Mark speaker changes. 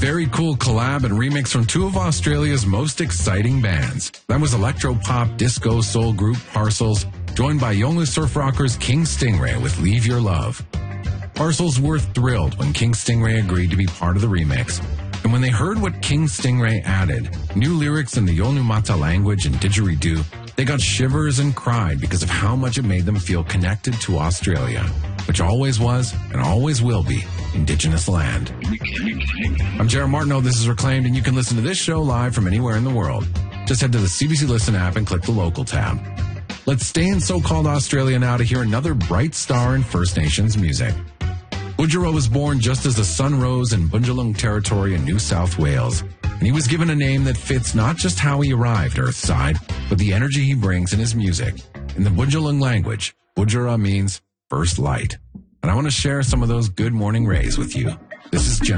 Speaker 1: very cool collab and remix from two of Australia's most exciting bands. That was electro-pop disco soul group Parcels, joined by Yongle surf rockers King Stingray with Leave Your Love. Parcels were thrilled when King Stingray agreed to be part of the remix. And when they heard what King Stingray added, new lyrics in the Yolngu language and didgeridoo, they got shivers and cried because of how much it made them feel connected to Australia, which always was and always will be Indigenous land. I'm Jared Martineau, this is Reclaimed, and you can listen to this show live from anywhere in the world. Just head to the CBC Listen app and click the local tab. Let's stay in so-called Australia now to hear another bright star in First Nations music. Budjerah was born just as the sun rose in Bundjalung territory in New South Wales, and he was given a name that fits not just how he arrived Earthside, but the energy he brings in his music. In the Bundjalung language, Budjerah means first light. And I want to share some of those good morning rays with you. This is Jen.